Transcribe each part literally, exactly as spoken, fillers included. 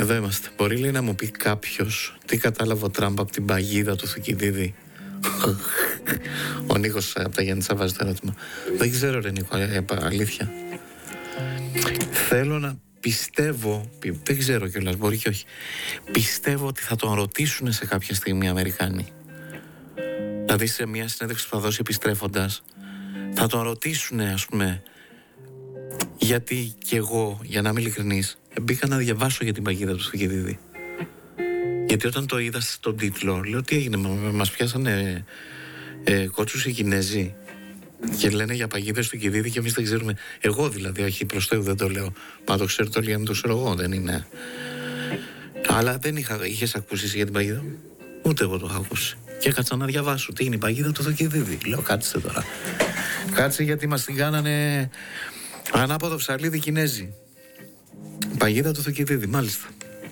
Εδώ είμαστε. Μπορεί, λέει, να μου πει κάποιος τι κατάλαβε ο Τραμπ από την παγίδα του Θουκυδίδη? Ο Νίκος από τα Γιάννητσά βάζει το ερώτημα. Δεν ξέρω, ρε Νίκο, αλήθεια. Θέλω να πιστεύω, δεν ξέρω κιόλας, μπορεί και όχι. Πιστεύω ότι θα τον ρωτήσουν σε κάποια στιγμή οι Αμερικάνοι. Δηλαδή σε μια συνέντευξη που θα δώσει επιστρέφοντας, θα τον ρωτήσουν, ας πούμε, γιατί κι εγώ, για να είμαι ειλικρινής, μπήκα να διαβάσω για την παγίδα του Θουκυδίδη. Γιατί όταν το είδα στον τίτλο, λέω τι έγινε, μας πιάσανε ε, κότσους οι Κινέζοι και λένε για παγίδες του Θουκυδίδη και εμείς δεν ξέρουμε. Εγώ δηλαδή, όχι προς Θεού δεν το λέω. Μα το ξέρω το όλοι, αν το ξέρω εγώ, δεν είναι. Αλλά δεν είχα, είχες ακούσει για την παγίδα? Ούτε εγώ το είχα ακούσει. Και έκατσα να διαβάσω τι είναι η παγίδα του Θουκυδίδη. Λέω κάτσε τώρα. Κάτσε, γιατί μας την κάνανε ανάποδο ψαλίδι Κινέζοι. Παγίδα του Θουκυδίδη, μάλιστα.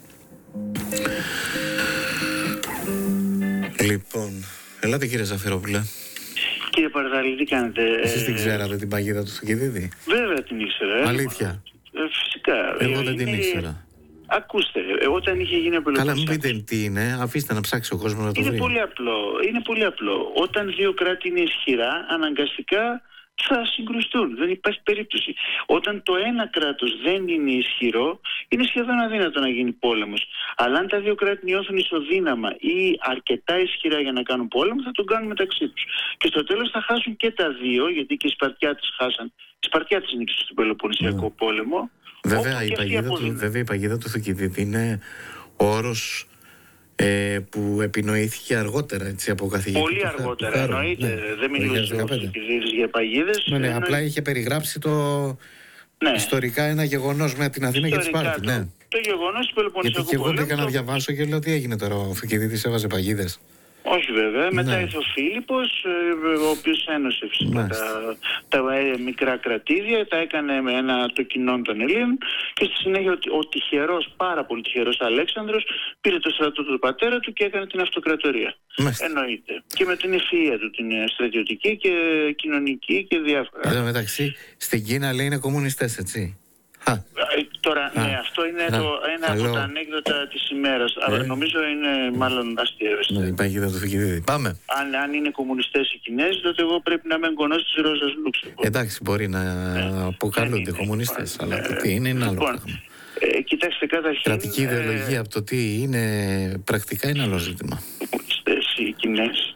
Λοιπόν, ελάτε κύριε Ζαφυρόπουλε. Κύριε Παρδάλη, τι κάνετε? Εσείς την ξέρατε την παγίδα του Θουκυδίδη? Βέβαια την ήξερα. Αλήθεια? Ε, φυσικά. Εγώ ε, δεν την είναι... ήξερα. Ακούστε, όταν είχε γίνει ο Πελοπόννησος. Καλά, μην πείτε τι είναι, αφήστε να ψάξει ο κόσμος να το είναι βρει. Πολύ απλό. Είναι πολύ απλό. Όταν δύο κράτη είναι ισχυρά, αναγκαστικά θα συγκρουστούν. Δεν υπάρχει περίπτωση. Όταν το ένα κράτος δεν είναι ισχυρό, είναι σχεδόν αδύνατο να γίνει πόλεμος. Αλλά αν τα δύο κράτη νιώθουν ισοδύναμα ή αρκετά ισχυρά για να κάνουν πόλεμο, θα τον κάνουν μεταξύ τους. Και στο τέλος θα χάσουν και τα δύο, γιατί και οι Σπαρτιάτες χάσαν. Οι Σπαρτιάτες νίκησαν στον Πελοποννησιακό mm. πόλεμο. Βέβαια η, παγίδα του, βέβαια η παγίδα του Θουκυδίδη είναι όρος ε, που επινοήθηκε αργότερα, έτσι, από καθηγητή. Πολύ αργότερα, εννοείται. Ναι. Δεν μιλούσε ο Θουκυδίδης για παγίδες. Ναι, ναι, εννοεί... απλά είχε περιγράψει το ναι. ιστορικά ένα γεγονός με την Αθήνα ιστορικά και τη Σπάρτη. Το, ναι. το γεγονός του Πελοποννησιακού Γιατί και εγώ μπήκα το... να διαβάσω και λέω τι έγινε τώρα, ο Θουκυδίδης έβαζε παγίδες? Όχι βέβαια, ναι. μετά ήρθε ο Φίλιππος, ο οποίος ένωσε φυσικά τα, τα μικρά κρατήδια, τα έκανε με ένα το κοινό των Ελλήνων και στη συνέχεια ο, ο τυχερός, πάρα πολύ τυχερός Αλέξανδρος πήρε το στρατό του πατέρα του και έκανε την αυτοκρατορία. Μάλιστα. Εννοείται. Και με την ευφυΐα του, την στρατιωτική και κοινωνική και διάφορα. Εδώ μεταξύ, στην Κίνα λέει είναι κομμουνιστές, έτσι. Α. Τώρα, Α. ναι, αυτό είναι Α. το, ένα Καλό. από τα ανέκδοτα της ημέρας. Ε. Αλλά νομίζω είναι μάλλον αστείευστο. Ναι, η παγίδα του Θουκυδίδη. Πάμε. Αν, αν είναι κομμουνιστές οι Κινέζοι, τότε εγώ πρέπει να είμαι εγγονός της Ρόζας Λούξεμβουργκ. Εντάξει, μπορεί να ναι. αποκαλούνται κομμουνιστές, αλλά ναι. το τι είναι, είναι άλλο λοιπόν, πράγμα. Ε, κοιτάξτε, καταρχήν. Κρατική ιδεολογία ε, από το τι είναι πρακτικά είναι άλλο ζήτημα. Κομμουνιστές οι Κινέζοι.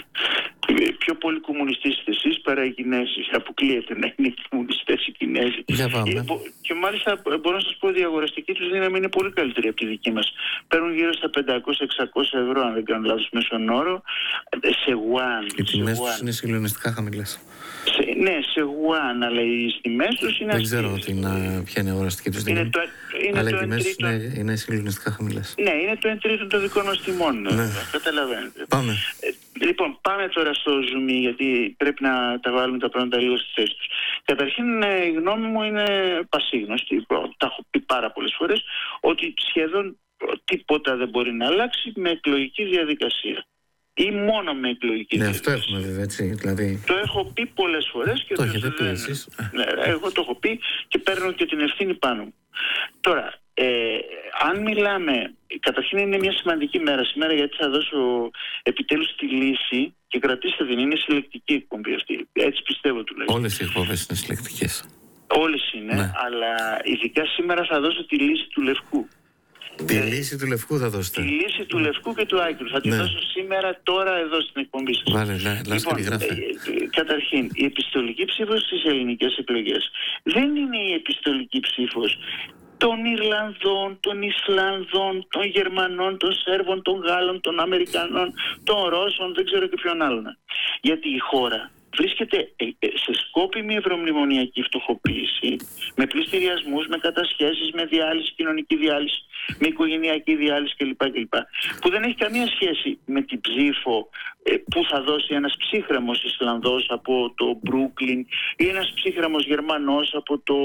Πιο πολύ κομμουνιστές είστε εσείς παρά οι Κινέζοι. Αποκλείεται να είναι κομμουνιστές οι Κινέζοι. Για πάμε. Ε, και μάλιστα μπορώ να σας πω ότι η αγοραστική τους δύναμη είναι πολύ καλύτερη από τη δική μας. Παίρνουν γύρω στα πεντακόσια με εξακόσια ευρώ, αν δεν κάνω λάθος, μέσον όρο, σε One. Οι τιμές τους είναι συγκλονιστικά χαμηλές. Σε, ναι, σε One, αλλά οι τιμές τους είναι. Δεν ξέρω τι είναι, ποια είναι η αγοραστική τους δύναμη. Αλλά οι τιμές τους είναι, είναι συγκλονιστικά χαμηλές. Ναι, είναι το εν τρίτο των δικών μας τιμών. Ναι. Καταλαβαίνετε. Πάμε. Ε, Λοιπόν, πάμε τώρα στο zoom, γιατί πρέπει να τα βάλουμε τα πράγματα λίγο στη θέση τους. Καταρχήν, η γνώμη μου είναι πασίγνωστη. Τα έχω πει πάρα πολλές φορές ότι σχεδόν τίποτα δεν μπορεί να αλλάξει με εκλογική διαδικασία. Ή μόνο με εκλογική ναι, διαδικασία. Αυτό έχουμε βέβαια, έτσι. Δηλαδή... Το έχω πει πολλές φορές και το δεν... έχετε πει εσείς. Ναι, εγώ το έχω πει και παίρνω και την ευθύνη πάνω μου. Τώρα, ε, αν μιλάμε, καταρχήν είναι μια σημαντική μέρα σήμερα, γιατί θα δώσω επιτέλους τη λύση και κρατήστε την, είναι συλλεκτική εκπομπή αυτή, έτσι πιστεύω τουλάχιστον. Όλες οι εκπομπές είναι συλλεκτικές. Όλες είναι, ναι. Αλλά ειδικά σήμερα θα δώσω τη λύση του Λευκού. Τη ε, λύση του Λευκού θα δώσετε. Τη λύση του Λευκού και του Άγκυρου. Θα τη ναι. δώσω σήμερα, τώρα, εδώ στην εκπομπή σας. Βάλε, λά, λοιπόν, ε, καταρχήν, η επιστολική ψήφος στις ελληνικές εκλογές δεν είναι η επιστολική ψήφος των Ιρλανδών, των Ισλανδών, των Γερμανών, των Σέρβων, των Γάλλων, των Αμερικανών, των Ρώσων, δεν ξέρω και ποιον άλλον. Γιατί η χώρα βρίσκεται σε σκόπιμη ευρωμνημονιακή φτωχοποίηση, με πληστηριασμούς, με κατασχέσεις, με διάλυση, κοινωνική διάλυση, με οικογενειακή διάλυση κλπ. κλπ. Που δεν έχει καμία σχέση με την ψήφο που θα δώσει ένας ψύχραμος Ισλανδός από το Μπρούκλιν ή ένας ψύχραμος Γερμανός από, το,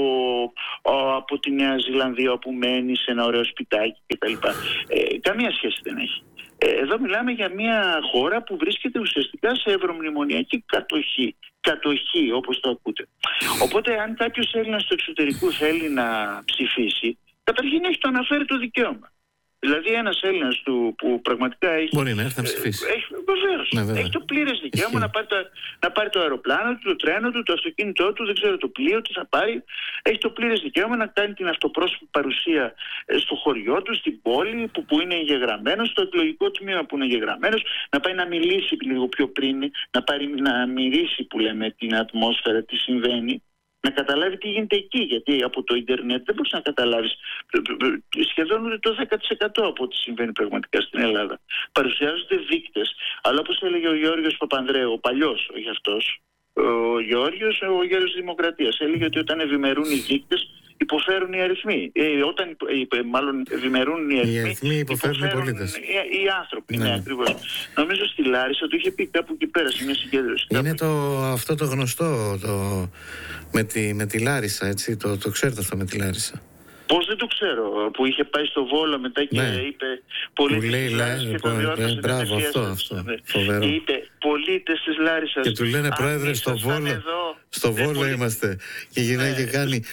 από τη Νέα Ζηλανδία όπου μένει σε ένα ωραίο σπιτάκι κτλ. Ε, καμία σχέση δεν έχει. Εδώ μιλάμε για μια χώρα που βρίσκεται ουσιαστικά σε ευρωμνημονιακή κατοχή. Κατοχή, όπως το ακούτε. Οπότε, αν κάποιος Έλληνας του εξωτερικού θέλει να ψηφίσει, καταρχήν έχει το αναφέρει το δικαίωμα. Δηλαδή ένας Έλληνας του, που πραγματικά έχει... Μπορεί να έρθει να ψηφίσει. Έχει, βεβαίως, ναι, βέβαια. Έχει το πλήρες δικαίωμα να πάρει, τα, να πάρει το αεροπλάνο του, το τρένο του, το αυτοκίνητό του, δεν ξέρω το πλοίο, τι θα πάρει. Έχει το πλήρες δικαίωμα να κάνει την αυτοπρόσωπη παρουσία στο χωριό του, στην πόλη που, που είναι εγγεγραμμένος, στο εκλογικό τμήμα που είναι εγγεγραμμένος, να πάει να μιλήσει λίγο πιο πριν, να, πάρει, να μυρίσει που λέμε την ατμόσφαιρα, τι συμβαίνει. Να καταλάβει τι γίνεται εκεί, γιατί από το ίντερνετ δεν μπορείς να καταλάβεις σχεδόν ούτε το δέκα τοις εκατό από ό,τι συμβαίνει πραγματικά στην Ελλάδα. Παρουσιάζονται δείκτες, αλλά όπως έλεγε ο Γιώργος Παπανδρέου, ο παλιός, όχι αυτός, ο Γιώργος, ο Γιώργος Δημοκρατίας, έλεγε ότι όταν ευημερούν οι δείκτες υποφέρουν οι αριθμοί. Ε, όταν ε, μάλλον ευημερούν οι αριθμοί, οι αριθμοί υποφέρουν, υποφέρουν οι πολίτες. Οι, οι άνθρωποι, ναι, ναι, ακριβώς. Νομίζω στη Λάρισα το είχε πει κάπου εκεί πέρα, σε μια συγκέντρωση. Είναι το, αυτό το γνωστό το, με, τη, με τη Λάρισα, έτσι, το, το ξέρετε αυτό με τη Λάρισα. Πώς δεν το ξέρω, που είχε πάει στο Βόλο μετά και ναι. είπε πολίτες της Λάρισας και τον διόρθωσε. Μπράβο, αυτό, αυτό, φοβερό. Είπε πολίτες της Λάρισας. Και του λένε πρόεδρε στο Βόλο, εδώ, στο Βόλο πολί... είμαστε. Και γυρνάει ναι. και κάνει...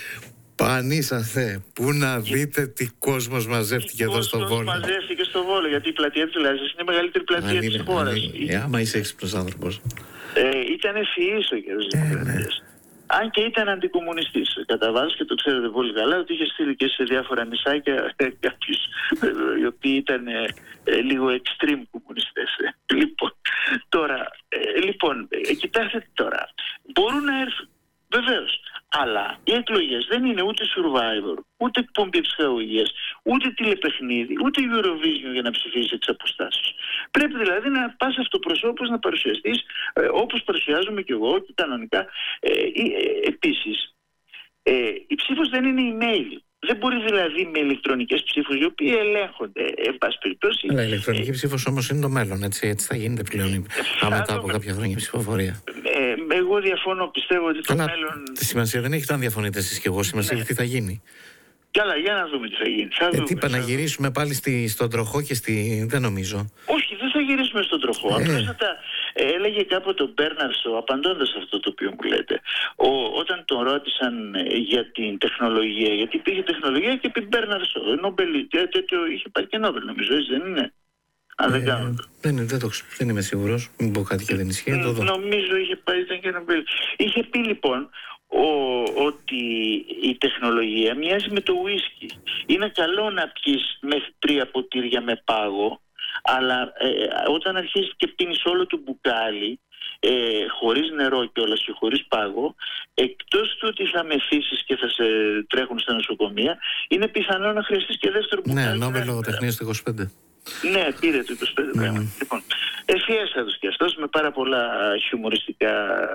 Πανίσατε, πού να δείτε τι κόσμος μαζεύτηκε εδώ στο Βόλο. Μαζεύτηκε στο Βόλο, γιατί η πλατεία της Λάρισας είναι η μεγαλύτερη πλατεία της χώρας. Ε, άμα είσαι έξυπνος άνθρωπος. Ε, ήταν ευφυής ο κ. Δημοκρατίας. Αν και ήταν αντικομμουνιστής. Κατά βάση, και το ξέρετε πολύ καλά, ότι είχε στείλει και σε διάφορα νησάκια κάποιους οι οποίοι ήταν ε, ε, λίγο extreme κομμουνιστές. Λοιπόν, τώρα, ε, λοιπόν ε, κοιτάξτε τώρα, μπορούν να έρθουν. Βεβαίως. Αλλά οι εκλογές δεν είναι ούτε Survivor, ούτε εκπομπή ψυχαγωγίας, ούτε τηλεπαιχνίδι, ούτε Eurovision για να ψηφίσεις εξ αποστάσεως. Πρέπει δηλαδή να πας αυτοπροσώπως να παρουσιαστείς ε, όπως παρουσιάζομαι και εγώ και κανονικά. Ε, ε, ε, επίσης, ε, η ψήφος δεν είναι email. Δεν μπορεί δηλαδή με ηλεκτρονικές ψήφους, οι οποίοι ελέγχονται, εν πάση περιπτώσει. Αλλά η ηλεκτρονική ε, ψήφος όμως είναι το μέλλον, έτσι, έτσι θα γίνεται πλέον ε, μετά από κάποια χρόνια ψηφοφορία. Ε, εγώ διαφωνώ, πιστεύω ότι το αλλά μέλλον... Τη σημασία δεν έχει το αν διαφωνείτε εσείς και εγώ, σημασία έχει ναι. τι θα γίνει. Καλά, για να δούμε τι θα γίνει. Θα ε, δούμε, τι είπα, να γυρίσουμε πάλι στη, στον τροχό και στη... δεν νομίζω. Όχι, δεν θα γυρίσουμε στον τροχό. Ε. Απλώς θα τα... Ε, έλεγε κάποτε ο Μπέρναρσο, απαντώντας αυτό το οποίο μου λέτε, ο, όταν τον ρώτησαν ε, για την τεχνολογία, γιατί υπήρχε τεχνολογία και πει Μπέρναρσο, Νόμπελ, τέτοιο, είχε πάρει και Νόμπελ νομίζω, έτσι δεν είναι. Αν δεν κάνω. Δεν, δεν, το, δεν είμαι σίγουρος, μην πω κάτι και δεν ισχύει. Ε, το νομίζω είχε πάρει, ήταν και Νόμπελ. Είχε πει λοιπόν ο, ότι η τεχνολογία μοιάζει με το ουίσκι. Είναι καλό να πιεις μέχρι τρία ποτήρια με πάγο, αλλά ε, όταν αρχίσεις και πίνεις όλο το μπουκάλι, ε, χωρίς νερό κιόλας και χωρίς πάγο, εκτός του ότι θα μεθύσεις και θα σε τρέχουν στα νοσοκομεία, είναι πιθανό να χρειαστείς και δεύτερο μπουκάλι. Ναι, Νόμπελ λογοτεχνίας το είκοσι πέντε. Ναι, πήρε το είκοσι πέντε πράγμα. Mm. Λοιπόν, ευφιέστατος και αυτός με πάρα πολλά χιουμοριστικά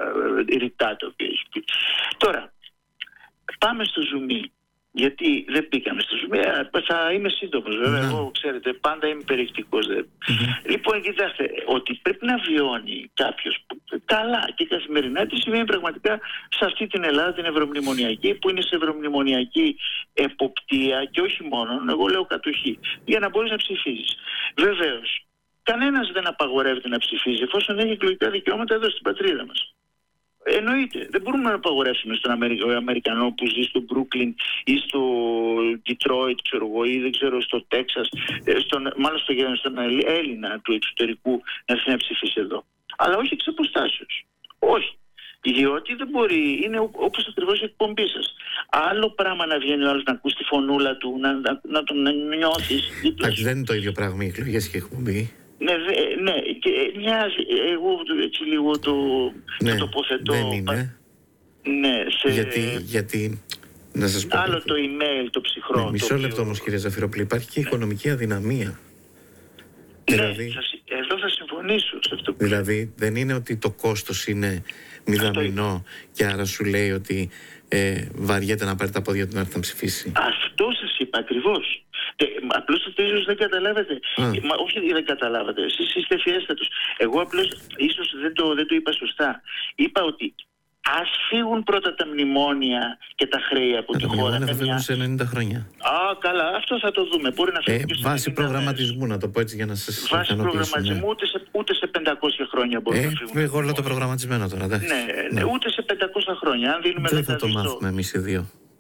ρητά το οποίο έχει πει. Τώρα, πάμε στο ζουμί. Γιατί δεν μπήκαμε στο ζουμί, θα είμαι σύντομος βέβαια, mm. εγώ ξέρετε πάντα είμαι περιεκτικός. Mm-hmm. Λοιπόν, κοιτάξτε, ότι πρέπει να βιώνει κάποιος καλά και καθημερινά τι σημαίνει πραγματικά σε αυτή την Ελλάδα την ευρωμνημονιακή, που είναι σε ευρωμνημονιακή εποπτεία και όχι μόνο, εγώ λέω κατοχή, για να μπορείς να ψηφίζεις. Βεβαίως, κανένας δεν απαγορεύεται να ψηφίζει εφόσον έχει εκλογικά δικαιώματα εδώ στην πατρίδα μας. Εννοείται. Δεν μπορούμε να απαγορεύσουμε στον Αμερικανό που ζει στο Μπρούκλιν ή στο Ντιτρόιτ, ξέρω εγώ, ή δεν ξέρω, στο Τέξας, στον, μάλλον στο, στον Έλληνα του εξωτερικού να έρθει να ψηφίσει εδώ. Αλλά όχι εξ αποστάσεως. Όχι. Διότι δεν μπορεί, είναι όπως ακριβώς η εκπομπή σας. Άλλο πράγμα να βγαίνει ο άλλος να ακούς τη φωνούλα του, να, να, να τον νιώθεις. Εντάξει, δεν είναι το ίδιο πράγμα οι εκλογές και η εκπομπή. Ναι, ναι, και μοιάζει, εγώ έτσι λίγο το, ναι, το τοποθετώ. Δεν είναι. Ναι, σε... γιατί, γιατί, να σας πω. Άλλο το email, το ψυχρό. Ναι, μισό λεπτό όμως κύριε Ζαφυρόπουλη, υπάρχει και οικονομική αδυναμία. Ναι, δηλαδή, θα, εδώ θα συμφωνήσω σε αυτό που δηλαδή δεν είναι ότι το κόστος είναι μηδαμινό και άρα σου λέει ότι ε, βαριέται να πάρει τα πόδια του να έρθει να ψηφίσει. Αυτό σας είπα ακριβώς. Ε, απλώς αυτό ίσως δεν καταλάβετε. Ε, μα, όχι δεν καταλάβατε. Εσείς είστε ευφιέστατος. Εγώ απλώς ίσως δεν το, δεν το είπα σωστά. Είπα ότι ας φύγουν πρώτα τα μνημόνια και τα χρέη από τη χώρα. Τα θα φύγουν σε ενενήντα χρόνια. Α, καλά, αυτό θα το δούμε. Μπορεί να φύγουν ε, και σε βάση προγραμματισμού, να το πω έτσι για να σας βάση προγραμματισμού, ναι. ούτε, σε, ούτε σε πεντακόσια χρόνια μπορεί ε, να φύγουν. Εγώ όλο το προγραμματισμένο τώρα, εντάξει. Ναι, ναι, ναι, ούτε σε πεντακόσια χρόνια. Αν δίνουμε δεν θα το μάθουμε εμείς οι δύο.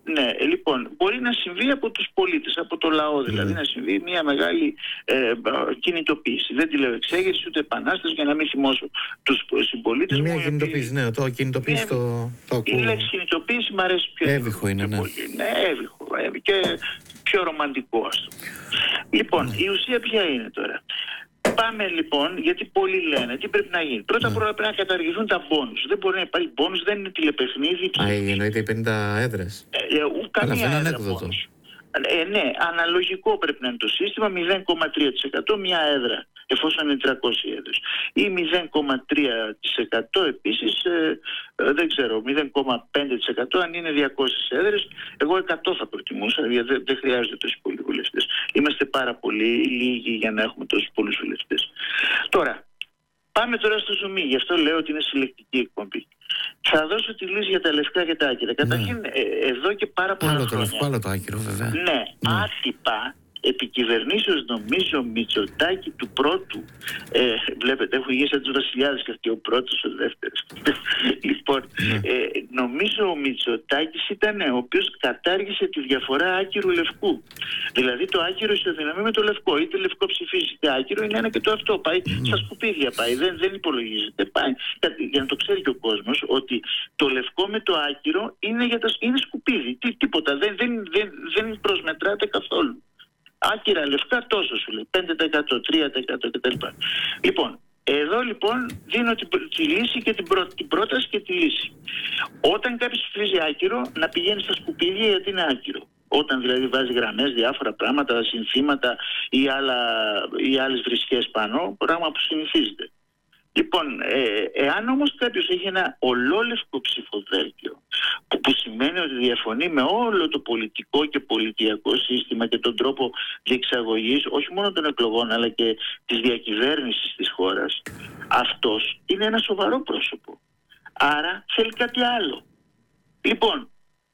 Ναι, λοιπόν, μπορεί να συμβεί από τους πολίτες, από το λαό δηλαδή, mm. να συμβεί μια μεγάλη ε, κινητοποίηση. Δεν τη λέω εξέγερση ούτε επανάσταση, για να μην θυμώσω τους συμπολίτες μου. Μια κινητοποίηση, ναι, το κινητοποίηση ναι, το, το ακούω. Η λέξη κινητοποίηση μου αρέσει πιο έβυχο είναι, ναι. πολύ. Ναι, έβυχο, έβυχο και πιο ρομαντικό, ας το. Λοιπόν, mm. η ουσία ποια είναι τώρα. Πάμε λοιπόν, γιατί πολλοί λένε τι πρέπει να γίνει. Πρώτα απ' όλα πρέπει να καταργηθούν τα μπόνους. Δεν μπορεί να υπάρχει μπόνους, δεν είναι τηλεπαιχνίδι. Α, εννοείται οι πενήντα έδρες. Ε, ε, καμία έδρα μπόνους. Ε, ναι, αναλογικό πρέπει να είναι το σύστημα, μηδέν κόμμα τρία τοις εκατό μια έδρα, εφόσον είναι τριακόσιες έδρες. Ή μηδέν κόμμα τρία τοις εκατό επίσης, ε, ε, δεν ξέρω, μηδέν κόμμα πέντε τοις εκατό αν είναι διακόσιες έδρες. Εγώ εκατό θα προτιμούσα, γιατί δεν, δεν χρειάζονται τόσοι πολλοί βουλευτές. Είμαστε πάρα πολύ λίγοι για να έχουμε τόσους πολλούς βουλευτές. Τώρα, πάμε τώρα στο ζουμί, γι' αυτό λέω ότι είναι συλλεκτική εκπομπή. Θα δώσω τη λύση για τα λευκά και τα άκυρα. Καταρχήν, ναι. ε, εδώ και πάρα πολλά άλλο χρόνια... το λευκό, άλλο το άκυρο, βέβαια. Ναι, ναι. άτυπα, επί κυβερνήσεως νομίζω Μητσοτάκη του πρώτου, ε, βλέπετε έχουν γίνει σαν τους βασιλιάδες και αυτοί, ο πρώτος, ο δεύτερος. Λοιπόν, ναι. ε, νομίζω ο Μητσοτάκης ήταν ο οποίος κατάργησε τη διαφορά άκυρου λευκού. Δηλαδή το άκυρο ισοδυναμεί με το λευκό. Είτε λευκό ψηφίζει είτε άκυρο, είναι ένα και το αυτό. Πάει mm. στα σκουπίδια, πάει, δεν, δεν υπολογίζεται. Πάει. Για να το ξέρει και ο κόσμος ότι το λευκό με το άκυρο είναι, για τα, είναι σκουπίδι. Τι, τίποτα, δεν, δεν, δεν, δεν προσμετράται καθόλου. Άκυρα λευκά τόσο σου λέει, πέντε τοις εκατό, τρία τοις εκατό κτλ. Λοιπόν, εδώ λοιπόν δίνω τη, τη λύση και την, πρό, την πρόταση και τη λύση. Όταν κάποιος ψηφίζει άκυρο, να πηγαίνει στα σκουπίδια γιατί είναι άκυρο. Όταν δηλαδή βάζει γραμμές, διάφορα πράγματα, συνθήματα ή, άλλα, ή άλλες βρισκές πάνω, πράγμα που συνηθίζεται. Λοιπόν, ε, εάν όμως κάποιος έχει ένα ολόλευκο ψηφοδέλτιο, που, που σημαίνει ότι διαφωνεί με όλο το πολιτικό και πολιτιακό σύστημα και τον τρόπο διεξαγωγής, όχι μόνο των εκλογών, αλλά και της διακυβέρνησης της χώρας, αυτός είναι ένα σοβαρό πρόσωπο. Άρα θέλει κάτι άλλο. Λοιπόν,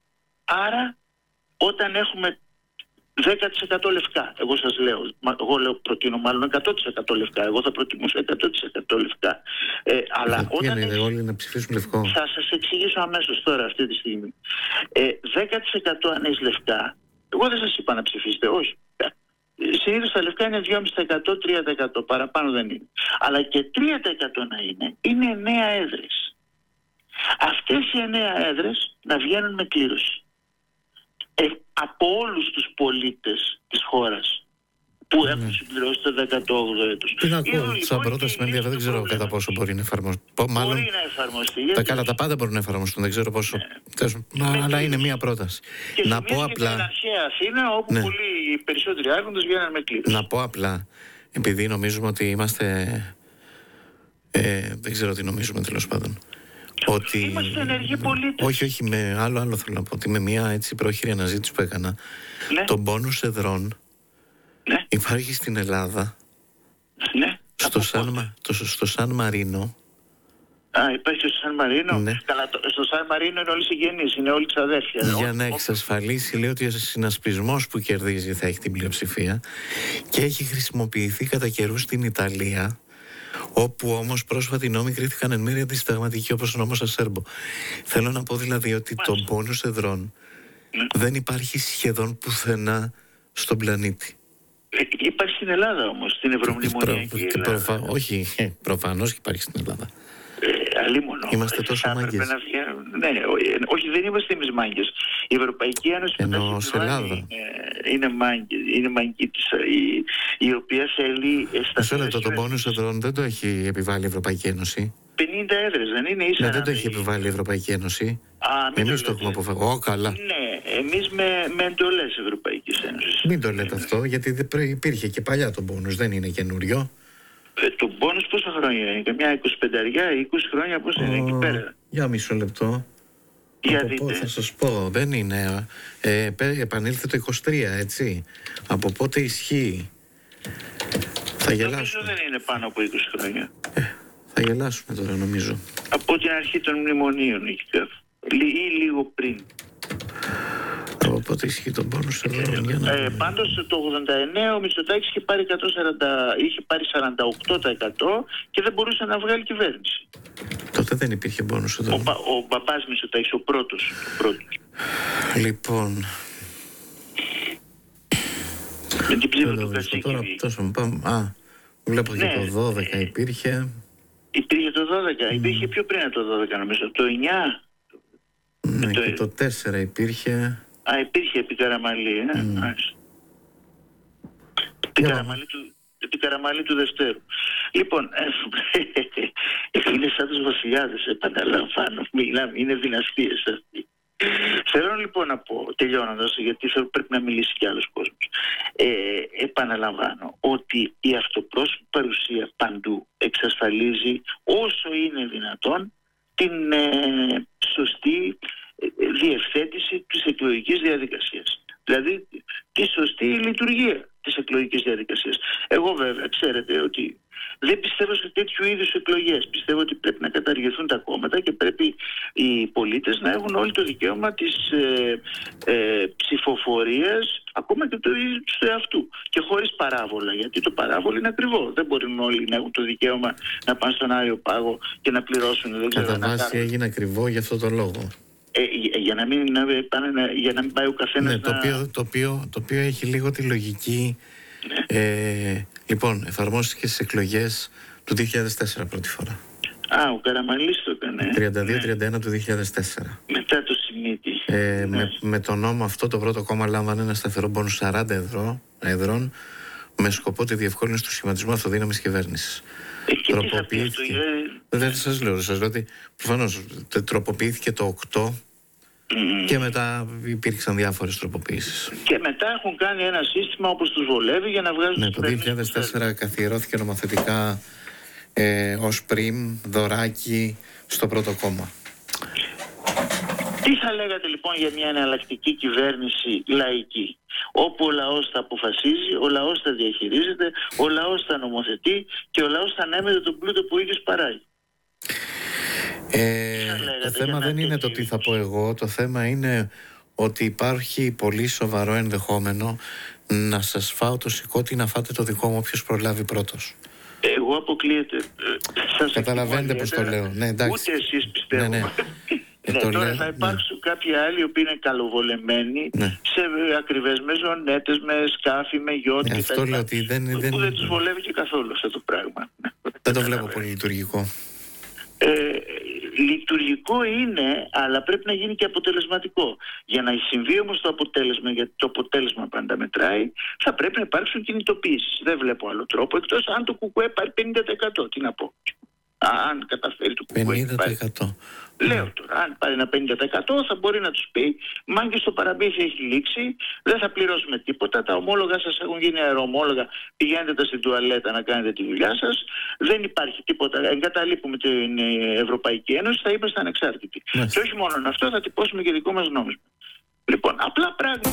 άρα όταν έχουμε δέκα τοις εκατό λευκά, εγώ σας λέω, εγώ λέω προτείνω μάλλον εκατό τοις εκατό λευκά, εγώ θα προτιμούσα εκατό τοις εκατό λευκά. Ε, αλλά ε, όταν είναι, έχεις... όλοι να ψηφίσουν λευκό. Θα σας εξηγήσω αμέσως τώρα αυτή τη στιγμή. Ε, δέκα τοις εκατό αν έχεις λευκά, εγώ δεν σας είπα να ψηφίσετε, όχι. Συνήθως τα λευκά είναι δυόμισι τοις εκατό, τρία τοις εκατό, παραπάνω δεν είναι. Αλλά και τρία τοις εκατό να είναι, είναι εννέα έδρες. Αυτές οι εννέα έδρες να βγαίνουν με κλήρωση. Ε, από όλους τους πολίτες της χώρας που έχουν mm. συμπληρώσει το δεκαοκτώ έτος. Τι να ακούω, σαν πρόταση με ενδιαφέρον, δεν ξέρω κατά πόσο μπορεί να εφαρμοστεί. Μάλλον, μπορεί να εφαρμοστεί. Τα καλά τα πάντα μπορούν να εφαρμοστούν, δεν ξέρω πόσο. Ναι. Μα, αλλά είναι μία πρόταση. Και να πω απλά. Στην αρχαία Αθήνα, όπου ναι. πολλοί περισσότεροι άρχοντες βγαίνουν με κλήρωση. Να πω απλά, επειδή νομίζουμε ότι είμαστε. Ε, δεν ξέρω τι νομίζουμε τέλος πάντων. Ότι... Είμαστε ενεργοί πολίτες. Όχι, όχι, με άλλο, άλλο θέλω να πω. Ότι με μια έτσι πρόχειρη αναζήτηση που έκανα, ναι. τον πόνους εδρών ναι. υπάρχει στην Ελλάδα, ναι. στο, Σαν, το, στο Σαν Μαρίνο. Α, υπάρχει στο Σαν Μαρίνο. Ναι. Καλά, το, στο Σαν Μαρίνο είναι όλοι συγγενείς, είναι όλοι ξαδέρφια. Για ό, να ό, εξασφαλίσει, λέει ότι ο συνασπισμός που κερδίζει θα έχει την πλειοψηφία και έχει χρησιμοποιηθεί κατά καιρούς στην Ιταλία, όπου όμως πρόσφατοι νόμοι κρίθηκαν εν μέρει αντισυνταγματικοί, όπως ο νόμος Ασέρμπο. Θέλω να πω δηλαδή ότι το πόνους εδρών ναι. δεν υπάρχει σχεδόν πουθενά στον πλανήτη. Ε, υπάρχει στην Ελλάδα όμως, στην Ευρωμνημονιακή προ, προφα... Όχι, ε, προφανώς υπάρχει στην Ελλάδα. Ε, αλίμονο. Είμαστε τόσο μάγκες. Ναι, όχι, δεν είμαστε εμείς μάγκες. Η Ευρωπαϊκή Ένωση ενώ σε Ελλάδα είναι, είναι μάγκη, είναι μάγκη της, η, η οποία θέλει... Μισό λεπτό, τον πόνους εδρών δεν το έχει επιβάλει η Ευρωπαϊκή Ένωση. πενήντα έδρες δεν είναι ίσα. Ναι, δεν το έχει επιβάλει η Ευρωπαϊκή Ένωση. Εμείς το έχουμε αποφασίσει. Ω, καλά. Ναι, εμείς με, με εντολές Ευρωπαϊκής Ένωσης. Μην το λέτε αυτό, γιατί υπήρχε και παλιά τον πόνους, δεν είναι καινούριο. Ε, το πόνους πόσα χρόνια είναι, καμιά εικοσιπενταριά ή είκοσι χρόνια πώς είναι εκεί πέρα. Για μισό λεπτό. Για από πότε θα σας πω, δεν είναι. Ε, επανήλθε το είκοσι τρία, έτσι. Από πότε ισχύει. Θα γελάσουμε. Νομίζω δεν είναι πάνω από είκοσι χρόνια. Ε, θα γελάσουμε τώρα νομίζω. Από την αρχή των μνημονίων εκεί κάτω. Ή λίγο πριν. Από πότε ισχύει τον πόνους εδώ. Ε, ε, πάντως το ογδόντα εννέα ο Μητσοτάκης είχε πάρει, εκατόν σαράντα, είχε πάρει σαράντα οκτώ τοις εκατό και δεν μπορούσε να βγάλει κυβέρνηση. Τότε δεν υπήρχε πόνους εδώ. Ο, ο μπαμπάς Μητσοτάκης, ο πρώτος, ο πρώτος. Λοιπόν... Με την ψήφο του Κατσίκη. Τώρα τόσο μου πάμε... Α, βλέπω και ναι, το δώδεκα υπήρχε. Υπήρχε το δώδεκα, mm. υπήρχε πιο πριν το δώδεκα νομίζω, το εννιά. Ναι, το... και το τέσσερα υπήρχε. Α, υπήρχε επί Καραμαλή, ε. Mm. Επί, Καραμαλή του, επί Καραμαλή του Δευτέρου. Λοιπόν, είναι σαν τους βασιλιάδες, επαναλαμβάνω, μιλάμε, είναι δυναστείες αυτοί. Θέλω λοιπόν να πω, τελειώνοντας, γιατί θέλω, πρέπει να μιλήσει κι άλλος κόσμος. Ε, επαναλαμβάνω ότι η αυτοπρόσωπη παρουσία παντού εξασφαλίζει όσο είναι δυνατόν την ε, σωστή διευθέτηση της εκλογικής διαδικασίας. Δηλαδή τη σωστή λειτουργία της εκλογικής διαδικασίας. Εγώ βέβαια ξέρετε ότι δεν πιστεύω σε τέτοιου είδους εκλογές. Πιστεύω ότι πρέπει να καταργηθούν τα κόμματα και πρέπει οι πολίτες να έχουν όλοι το δικαίωμα της ε, ε, ψηφοφορίας, ακόμα και του εαυτού. Και χωρίς παράβολα, γιατί το παράβολο είναι ακριβό. Δεν μπορούν όλοι να έχουν το δικαίωμα να πάνε στον Άριο Πάγο και να πληρώσουν. Δεν ξέρω, κατά βάση έγινε ακριβό για αυτό το λόγο. Ε, για, για, να μην, να, πάνε, για να μην πάει ο καθένας ναι, να... το, οποίο, το, οποίο, το οποίο έχει λίγο τη λογική... Ναι. Ε, λοιπόν, εφαρμόστηκε στις εκλογές του δύο χιλιάδες τέσσερα πρώτη φορά. Α, ο Καραμαλής το έκανε. τριάντα δύο τριάντα ένα του δύο χιλιάδες τέσσερα. Μετά το Σιμίτη. Ε, ναι. με, με τον νόμο αυτό το πρώτο κόμμα λάμβανε ένα σταθερό μπόνους σαράντα εδρών με σκοπό τη διευκόλυνση του σχηματισμού αυτοδύναμης κυβέρνησης. Ε, και τροποποιήθηκε. Τι θα πει, δεν σας λέω, σας λέω ότι προφανώς τροποποιήθηκε το οκτώ mm. και μετά υπήρξαν διάφορες τροποποιήσεις. Και μετά έχουν κάνει ένα σύστημα όπως τους βολεύει για να βγάζουν... Ναι, το δύο χιλιάδες τέσσερα καθιερώθηκε νομοθετικά ε, ως πριμ, δωράκι στο πρώτο κόμμα. Τι θα λέγατε λοιπόν για μια εναλλακτική κυβέρνηση λαϊκή, όπου ο λαός θα αποφασίζει, ο λαός θα διαχειρίζεται, ο λαός θα νομοθετεί και ο λαός θα ανέμεται τον πλούτο που ο ίδιος παράγει? Ε, το θέμα δεν είναι το τι θα πω εγώ, το θέμα είναι ότι υπάρχει πολύ σοβαρό ενδεχόμενο να σας φάω το σηκώτη, να φάτε το δικό μου όποιος προλάβει πρώτος. Εγώ αποκλείεται. Σας καταλαβαίνετε πως το λέω. Ναι, εντάξει. Ούτε εσείς πιστεύω. Ναι, ναι. Ε, ναι, το τώρα λέω, θα υπάρξουν ναι. κάποιοι άλλοι που είναι καλοβολεμένοι ναι. σε ακριβές μεζονέτες, με σκάφη, με γιότ ε, και αυτό τα λέω ότι δεν, που δεν, δεν τους βολεύει και καθόλου αυτό το πράγμα. Δεν το βλέπω πολύ λειτουργικό. Ε, λειτουργικό είναι, αλλά πρέπει να γίνει και αποτελεσματικό. Για να συμβεί όμως το αποτέλεσμα, γιατί το αποτέλεσμα πάντα μετράει, θα πρέπει να υπάρξουν κινητοποιήσεις. Δεν βλέπω άλλο τρόπο, εκτός αν το ΚΚΕ πάρει πενήντα τοις εκατό. Τι να πω. Αν καταφέρει το ΚΚΕ. πενήντα τοις εκατό. Λέω τώρα, αν πάρει ένα πενήντα τοις εκατό θα μπορεί να τους πει μάγκες, το παραμύθι έχει λήξει, δεν θα πληρώσουμε τίποτα, τα ομόλογα σας έχουν γίνει αερομόλογα, πηγαίνετε τα στην τουαλέτα να κάνετε τη δουλειά σας, δεν υπάρχει τίποτα, εγκαταλείπουμε την Ευρωπαϊκή Ένωση, θα είμαστε ανεξάρτητοι. Yes. Και όχι μόνο αυτό, θα τυπώσουμε και δικό μας νόμισμα. Λοιπόν, απλά πράγματα.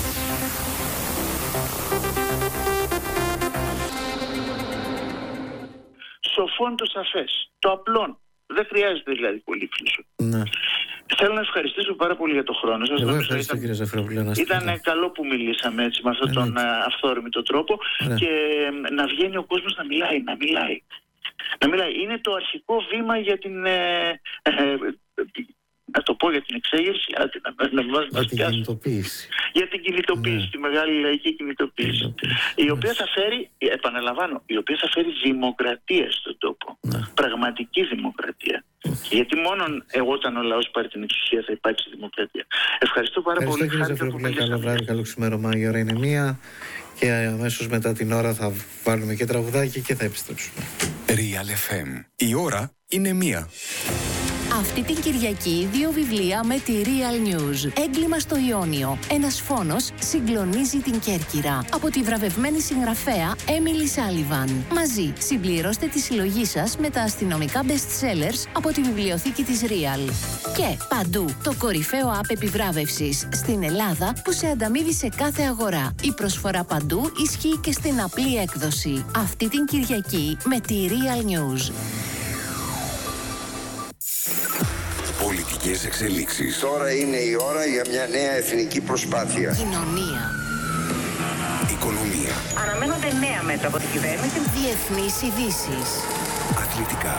Σοφόν το σαφές, το απλόν. Δεν χρειάζεται δηλαδή πολύ φλήσο. Ναι. Θέλω να ευχαριστήσω πάρα πολύ για τον χρόνο σας. Εγώ ευχαριστώ ήταν... κύριε Ζαφρόπουλε. Ήταν καλό που μιλήσαμε έτσι με αυτόν τον αυθόρμητο τρόπο ναι. και να βγαίνει ο κόσμος να μιλάει, να μιλάει. Να μιλάει. Είναι το αρχικό βήμα για την... Ε, ε, να το πω για την εξέγερση, να, να, να, για την κινητοποίηση. Για την κινητοποίηση, ναι. τη μεγάλη λαϊκή κινητοποίηση. Ναι. Η οποία θα φέρει, επαναλαμβάνω, η οποία θα φέρει δημοκρατία στον τόπο. Ναι. Πραγματική δημοκρατία. Ναι. Γιατί μόνο εγώ, όταν ο λαός πάρει την εξουσία, θα υπάρξει δημοκρατία. Ευχαριστώ πάρα Ευχαριστώ, πολύ. Ευχαριστώ κύριε Ζαφρόπουλε, καλό βράδυ, καλό ξημέρωμα. Η ώρα είναι μία και αμέσως μετά την ώρα θα βάλουμε και τραγουδάκι και θα επιστρέψουμε. Real εφ εμ. Η ώρα είναι μία. Αυτή την Κυριακή δύο βιβλία με τη Real News. Έγκλημα στο Ιόνιο. Ένας φόνος συγκλονίζει την Κέρκυρα. Από τη βραβευμένη συγγραφέα Έμιλι Σάλιβαν. Μαζί συμπληρώστε τη συλλογή σας με τα αστυνομικά best sellers από τη βιβλιοθήκη της Real. Και παντού το κορυφαίο app επιβράβευσης στην Ελλάδα που σε ανταμείβει σε κάθε αγορά. Η προσφορά παντού ισχύει και στην απλή έκδοση. Αυτή την Κυριακή με τη Real News. τεχνολογικές εξελίξεις. Τώρα είναι η ώρα για μια νέα εθνική προσπάθεια. Κοινωνία. Οικονομία. Αναμένονται νέα μέτρα από την κυβέρνηση. Διεθνείς ειδήσεις. Αθλητικά.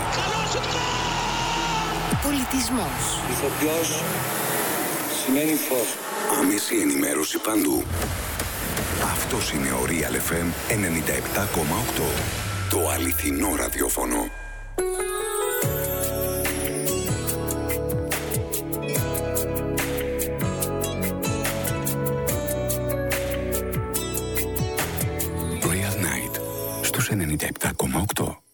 Πολιτισμός. Ηθοποιός σημαίνει φως. Άμεση ενημέρωση παντού. Αυτός είναι ο Real εφ εμ ενενήντα επτά κόμμα οκτώ. Το αληθινό ραδιόφωνο. Real Night στους ενενήντα επτά κόμμα οκτώ.